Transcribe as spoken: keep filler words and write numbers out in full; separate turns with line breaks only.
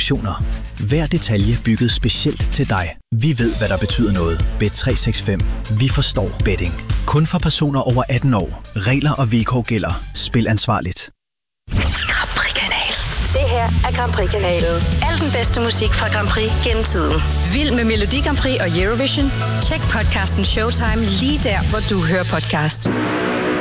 auktioner. Hver detalje bygget specielt til dig. Vi ved, hvad der betyder noget. Bet tre seks fem. Vi forstår betting. Kun for personer over atten år. Regler og vilkår gælder. Spil ansvarligt.
Grand Prix-kanal. Det her er Grand Prix-kanalen. Al den bedste musik fra Grand Prix gennem tiden. Vild med Melodi Grand Prix og Eurovision? Tjek podcasten Showtime lige der, hvor du hører podcast.